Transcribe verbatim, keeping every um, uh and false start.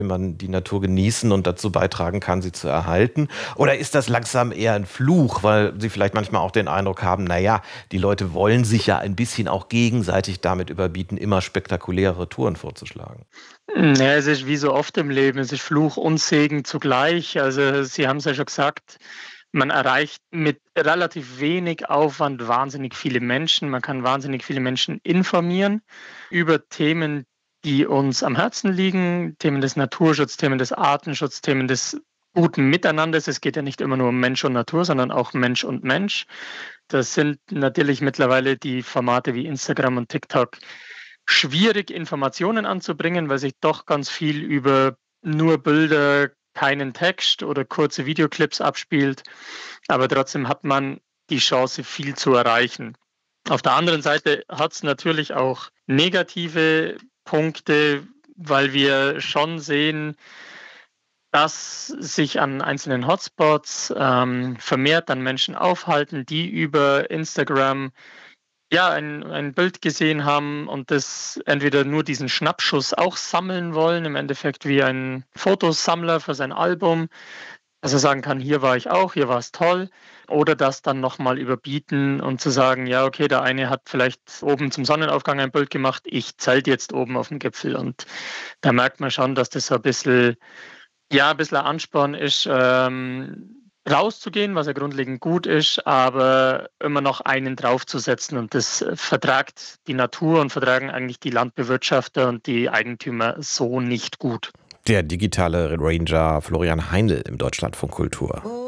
wie man die Natur genießen und dazu beitragen kann, sie zu erhalten? Oder ist das langsam eher ein Fluch, weil Sie vielleicht manchmal auch den Eindruck haben, na ja, die Leute wollen sich ja ein bisschen auch gegenseitig damit überbieten, immer spektakulärere Touren vorzuschlagen? Ja, es ist wie so oft im Leben, es ist Fluch und Segen zugleich. Also Sie haben es ja schon gesagt, man erreicht mit relativ wenig Aufwand wahnsinnig viele Menschen. Man kann wahnsinnig viele Menschen informieren über Themen, die uns am Herzen liegen, Themen des Naturschutzes, Themen des Artenschutzes, Themen des guten Miteinanders. Es geht ja nicht immer nur um Mensch und Natur, sondern auch Mensch und Mensch. Das sind natürlich mittlerweile die Formate wie Instagram und TikTok schwierig, Informationen anzubringen, weil sich doch ganz viel über nur Bilder, keinen Text oder kurze Videoclips abspielt. Aber trotzdem hat man die Chance, viel zu erreichen. Auf der anderen Seite hat es natürlich auch negative Punkte, weil wir schon sehen, dass sich an einzelnen Hotspots ähm, vermehrt dann Menschen aufhalten, die über Instagram ja, ein ein Bild gesehen haben und das entweder nur diesen Schnappschuss auch sammeln wollen, im Endeffekt wie ein Fotosammler für sein Album, dass er sagen kann: „Hier war ich auch, hier war es toll.“ Oder das dann noch mal überbieten und zu sagen: „Ja, okay, der eine hat vielleicht oben zum Sonnenaufgang ein Bild gemacht, ich zelte jetzt oben auf dem Gipfel.“ Und da merkt man schon, dass das so ein bisschen ja, ein bisschen ein Ansporn ist, ähm, rauszugehen, was ja grundlegend gut ist, aber immer noch einen draufzusetzen und das äh, vertragt die Natur und vertragen eigentlich die Landbewirtschafter und die Eigentümer so nicht gut. Der digitale Ranger Florian Heinl im Deutschlandfunk Kultur.